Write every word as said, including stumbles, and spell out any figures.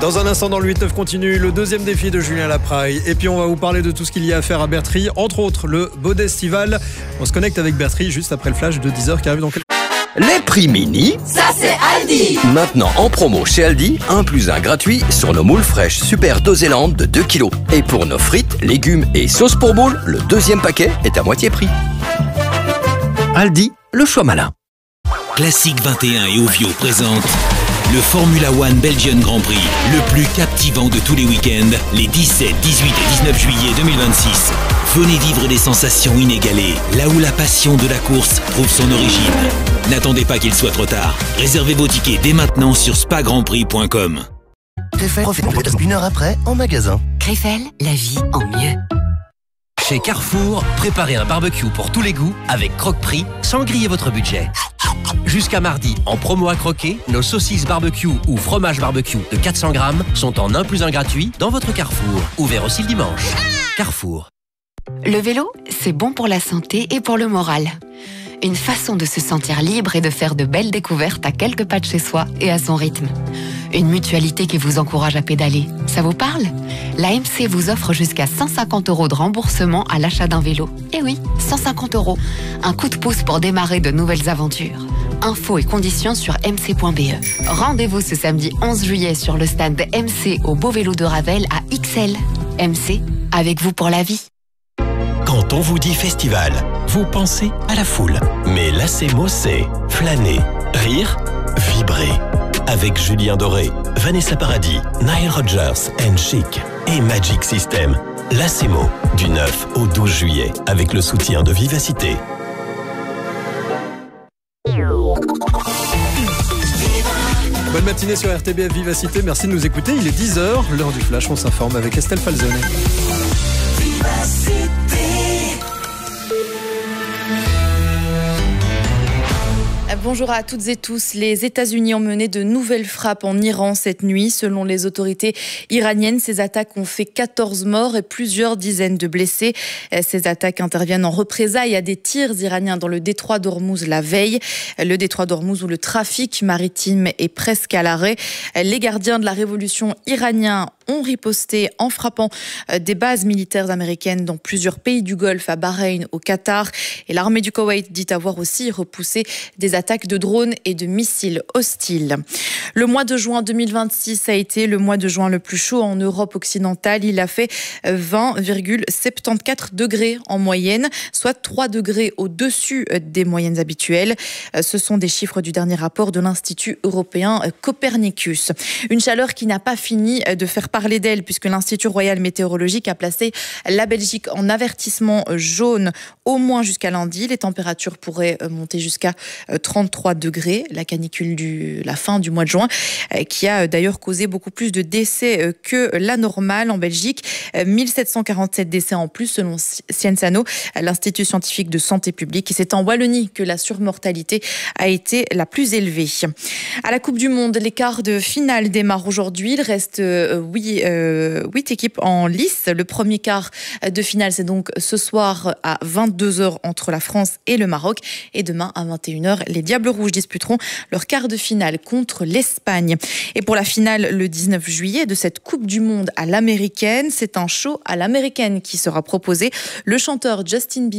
Dans un instant, dans le huit neuf continue, le deuxième défi de Julien Lapraille. Et puis on va vous parler de tout ce qu'il y a à faire à Bertry, entre autres le Bodestival. On se connecte avec Bertry juste après le flash de dix heures qui arrive dans quelques... Les prix mini, ça c'est Aldi. Maintenant en promo chez Aldi, un plus un gratuit sur nos moules fraîches Super Doséland de deux kilos. Et pour nos frites, légumes et sauces pour boules, le deuxième paquet est à moitié prix. Aldi, le choix malin. Classique vingt et un et Ovio présente le Formula One Belgian Grand Prix, le plus captivant de tous les week-ends, les dix-sept, dix-huit et dix-neuf juillet deux mille vingt-six. Venez vivre des sensations inégalées, là où la passion de la course trouve son origine. N'attendez pas qu'il soit trop tard. Réservez vos tickets dès maintenant sur spa grand prix point com. Krefel, une heure après, en magasin. Krefel, la vie en mieux. Chez Carrefour, préparez un barbecue pour tous les goûts avec Croque-Prix sans griller votre budget. Jusqu'à mardi, en promo à croquer, nos saucisses barbecue ou fromage barbecue de quatre cents grammes sont en un plus un gratuit dans votre Carrefour. Ouvert aussi le dimanche. Carrefour. Le vélo, c'est bon pour la santé et pour le moral. Une façon de se sentir libre et de faire de belles découvertes à quelques pas de chez soi et à son rythme. Une mutualité qui vous encourage à pédaler. Ça vous parle? La M C vous offre jusqu'à cent cinquante euros de remboursement à l'achat d'un vélo. Eh oui, cent cinquante euros. Un coup de pouce pour démarrer de nouvelles aventures. Infos et conditions sur m c point b e. Rendez-vous ce samedi onze juillet sur le stand M C au Beau Vélo de Ravel à X L. M C, avec vous pour la vie. Quand on vous dit festival, vous pensez à la foule. Mais l'Acemo, c'est flâner, rire, vibrer. Avec Julien Doré, Vanessa Paradis, Nile Rodgers and Chic et Magic System. L'Acemo, du neuf au douze juillet, avec le soutien de Vivacité. Bonne matinée sur R T B F Vivacité, merci de nous écouter. Il est dix heures, l'heure du flash, on s'informe avec Estelle Falzone. Bonjour à toutes et tous. Les États-Unis ont mené de nouvelles frappes en Iran cette nuit. Selon les autorités iraniennes, ces attaques ont fait quatorze morts et plusieurs dizaines de blessés. Ces attaques interviennent en représailles à des tirs iraniens dans le détroit d'Ormuz la veille. Le détroit d'Ormuz où le trafic maritime est presque à l'arrêt. Les gardiens de la révolution iraniens ont riposté en frappant des bases militaires américaines dans plusieurs pays du Golfe, à Bahreïn, au Qatar. Et l'armée du Koweït dit avoir aussi repoussé des attaques de drones et de missiles hostiles. Le mois de juin deux mille vingt-six a été le mois de juin le plus chaud en Europe occidentale. Il a fait vingt virgule soixante-quatorze degrés en moyenne, soit trois degrés au-dessus des moyennes habituelles. Ce sont des chiffres du dernier rapport de l'Institut européen Copernicus. Une chaleur qui n'a pas fini de faire parler d'elle puisque l'Institut royal météorologique a placé la Belgique en avertissement jaune au moins jusqu'à lundi. Les températures pourraient monter jusqu'à trente-trois degrés, la canicule du la fin du mois de juin, qui a d'ailleurs causé beaucoup plus de décès que la normale en Belgique. mille sept cent quarante-sept décès en plus selon Sciensano, l'Institut scientifique de santé publique. Et c'est en Wallonie que la surmortalité a été la plus élevée. À la Coupe du Monde, les quarts de finale démarrent aujourd'hui. Il reste euh, huit, euh, huit équipes en lice. Le premier quart de finale, c'est donc ce soir à vingt-deux heures entre la France et le Maroc. Et demain à vingt et une heures, les Diables Rouges disputeront leur quart de finale contre l'Espagne. Et pour la finale, le dix-neuf juillet de cette Coupe du Monde à l'américaine, c'est un show à l'américaine qui sera proposé. Le chanteur Justin Bieber